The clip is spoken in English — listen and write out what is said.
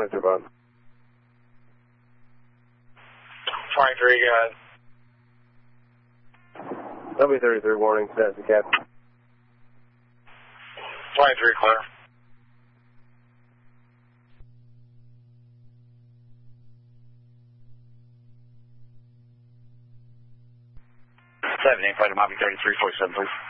23, Bob. 23, go ahead. W33 warning, status of cap. 23, clear. Flight to Mobby 3347, please.